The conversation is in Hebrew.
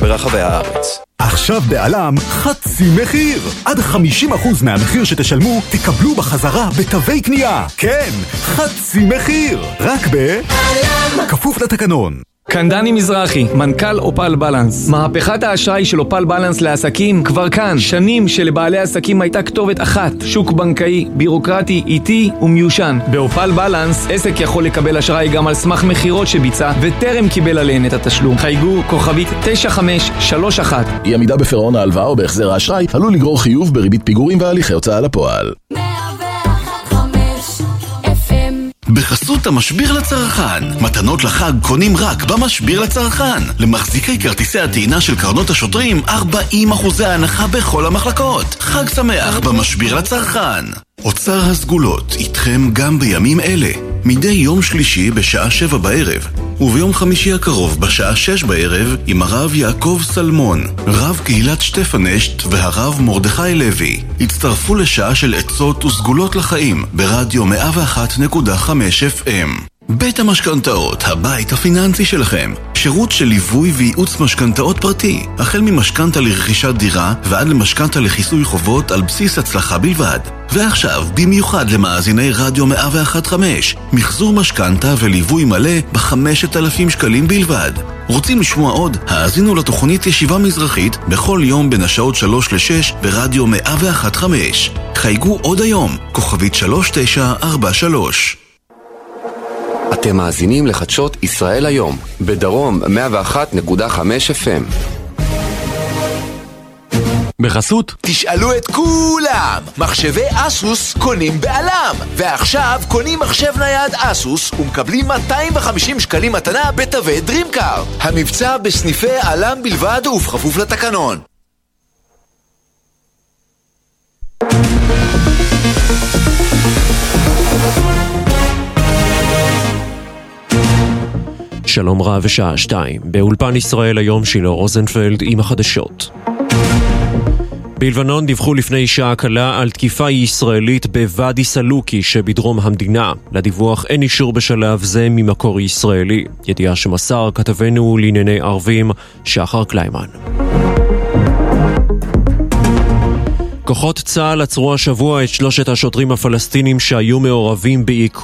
ברחבי הארץ. עכשיו בעלם חצי מחיר. עד 50% מהמחיר שתשלמו תקבלו בחזרה בתווי קנייה. כן, חצי מחיר. רק בעלם. כפוף לתקנון. כאן דני מזרחי, מנכ"ל אופל בלנס. מהפכת האשראי של אופל בלנס לעסקים כבר כאן. שנים שלבעלי עסקים הייתה כתובת אחת, שוק בנקאי, בירוקרטי, איטי ומיושן. באופל בלנס עסק יכול לקבל אשראי גם על סמך מחירות שביצע וטרם קיבל עליהן את התשלום. חייגו כוכבית 9531. אי עמידה בפירעון ההלוואה או בהחזר האשראי עלול לגרור חיוב בריבית פיגורים והליכי הוצאה לפועל. בחסות המשביר לצרכן. מתנות לחג קונים רק במשביר לצרכן. למחזיקי כרטיסי הטעינה של קרנות השוטרים 40% הנחה בכל המחלקות. חג שמח במשביר לצרכן. אוצר הסגולות איתכם גם בימים אלה. מדי יום שלישי בשעה 7 בערב וביום חמישי הקרוב בשעה 6 בערב עם הרב יעקב סלמון, רב קהילת שטפנשט והרב מרדכי לוי. הצטרפו לשעה של עצות וסגולות לחיים ברדיו 101.5 FM. בית המשכנתאות, הבית הפיננסי שלכם. שירות של ליווי וייעוץ משכנתאות פרטי, החל ממשכנתה לרכישת דירה ועד למשכנתה לכיסוי חובות על בסיס הצלחה בלבד. ועכשיו, במיוחד למאזיני רדיו 101.5, מחזור משכנתה וליווי מלא ב5,000 שקלים בלבד. רוצים לשמוע עוד? האזינו לתוכנית ישיבה מזרחית בכל יום בין השעות 3 ל-6 ברדיו 101.5. חייגו עוד היום, כוכבית 3943. אתם מאזינים לחדשות ישראל היום, בדרום 101.5 FM. בחסות תשאלו את כולם, מחשבי אסוס קונים בעלם, ועכשיו קונים מחשב נייד אסוס ומקבלים 250 שקלים מתנה בתווי דרימקאר. המבצע בסניפי עלם בלבד ובכפוף לתקנון. שלום רב ושעה 2. באולפן ישראל היום שילה רוזנפלד עם החדשות. בלבנון דיווחו לפני שעה קלה על תקיפה ישראלית בוואדי סלוקי שבדרום המדינה. לדיווח אין אישור בשלב זה ממקור ישראלי. ידיעה שמסר כתבנו לענייני ערבים שחר קליימן. כוחות צה"ל עצרו השבוע את 3 השוטרים הפלסטינים שהיו מעורבים בעיקר